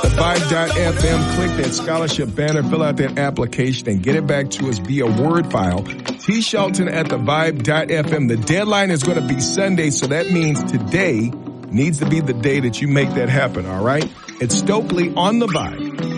The Vibe.fm, click that scholarship banner, fill out that application, and get it back to us via Word file. T. Shelton at the Vibe.fm. The deadline is going to be Sunday, so that means today needs to be the day that you make that happen, all right? It's Stokely on the Vibe.